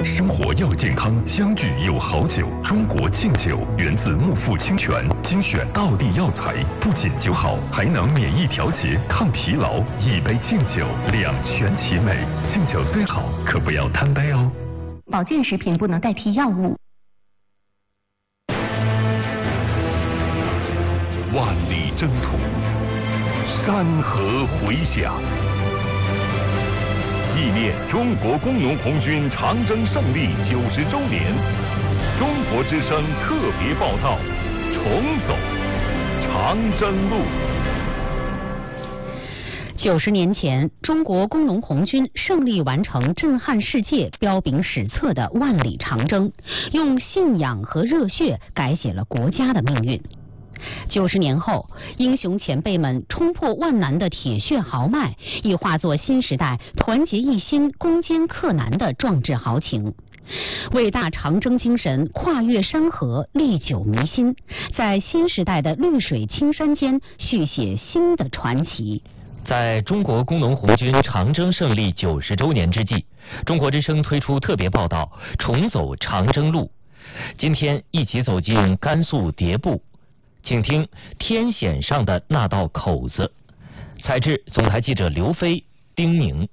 生活要健康，相聚有好酒。中国劲酒源自木富清泉，精选道地药材，不仅就好，还能免疫调节、抗疲劳。一杯劲酒，两全其美。劲酒虽好，可不要贪杯哦。 保健食品不能代替药物。 万里征途，山河回响。纪念中国工农红军长征胜利90周年，中国之声特别报道：重走长征路。 90年前，中国工农红军胜利完成震撼世界、彪炳史册的万里长征，用信仰和热血改写了国家的命运。90年后，英雄前辈们冲破万难的铁血豪迈，已化作新时代团结一心、攻坚克难的壮志豪情。伟大长征精神跨越山河，历久弥新，在新时代的绿水青山间续写新的传奇。 在中国工农红军长征胜利90周年之际，中国之声推出特别报道《重走长征路》。今天一起走进甘肃迭部，请听天险上的那道口子。采制总台记者刘飞、丁宁。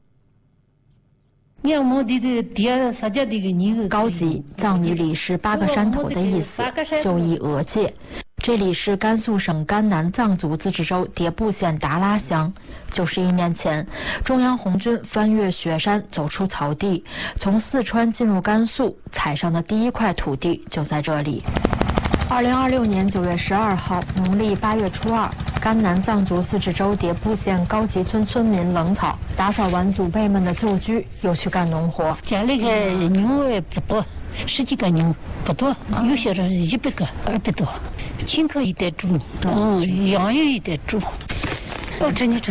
高级藏语里是8个山头的意思，就译额界。这里是甘肃省甘南藏族自治州迭部县达拉乡。91年前，中央红军翻越雪山，走出草地，从四川进入甘肃，踩上的第一块土地就在这里。2026年9月12号，农历8月初2，甘南藏族自治州迭部县高级村村民冷草打扫完祖辈们的旧居，又去干农活。 家里的牛也不多，10几个牛不多，有些人100个、200多，亲口一点猪，羊有一点猪。真的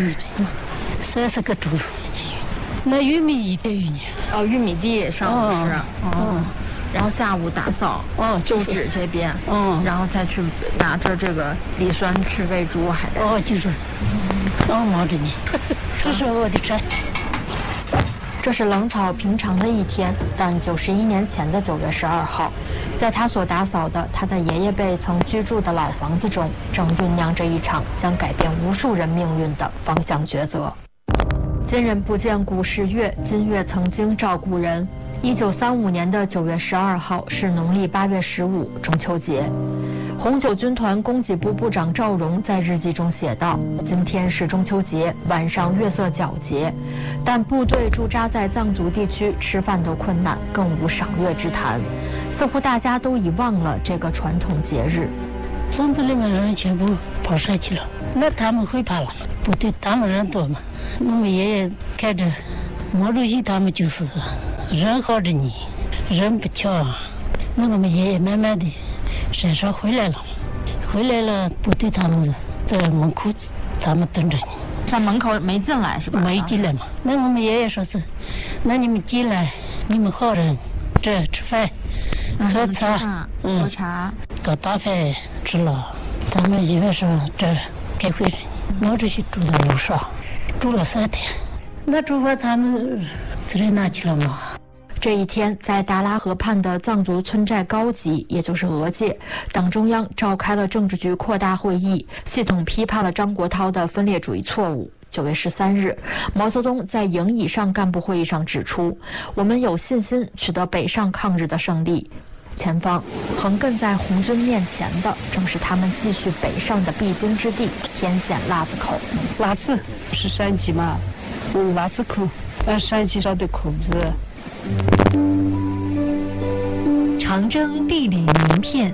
，30个猪。那玉米一点玉米。 玉米地上午是。然后下午打扫，就址这边，然后再去拿着这个梨酸去喂猪，还得。 就是，忙着呢，这是我的山。 这是冷草平常的一天，但91年前的9月12号，在他所打扫的他的爷爷辈曾居住的老房子中，正酝酿着一场将改变无数人命运的方向抉择。今人不见古时月，今月曾经照顾人。1935年的9月12号是农历8月15，中秋节。红九军团供给部部长赵荣在日记中写道：今天是中秋节，晚上月色皎洁，但部队驻扎在藏族地区，吃饭都困难，更无赏月之谈，似乎大家都遗忘了这个传统节日。 村子里面人全部跑山去了，那他们会怕了，部队他们人多嘛。我们爷爷看着毛主席他们就是人好着你，人不巧啊。那我们爷爷慢慢的山上回来了，部队他们在门口他们等着你， 在门口没进来是吧？ 没进来嘛。那我们爷爷说是，那你们进来，你们好人这吃饭喝茶， 喝茶搞大饭吃了。他们因为说这开会，毛主席住在楼上，住了3天。那住饭他们自己拿去了吗？ 这一天，在达拉河畔的藏族村寨高级，也就是额界，党中央召开了政治局扩大会议，系统批判了张国焘的分裂主义错误。9月13日，毛泽东在营以上干部会议上指出，我们有信心取得北上抗日的胜利。前方横亘在红军面前的，正是他们继续北上的必经之地——天险腊子口。 腊子是山鸡嘛？腊子口，山鸡上的口子。 长征地理名片。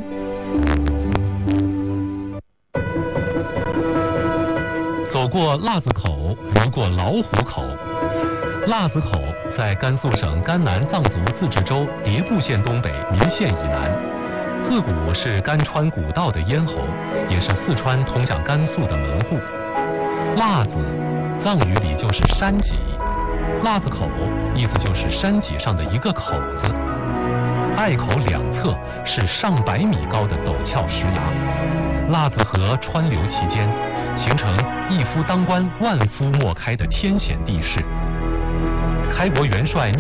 走过腊子口，游过老虎口。腊子口在甘肃省甘南藏族自治州迭部县东北民县以南。自古是甘川古道的咽喉，也是四川通向甘肃的门户。腊子，藏语里就是山脊。腊子口意思就是山脊上的一个口子，隘口两侧是上100米高的陡峭石崖。腊子河川流其间，形成一夫当关万夫莫开的天险地势。开国元帅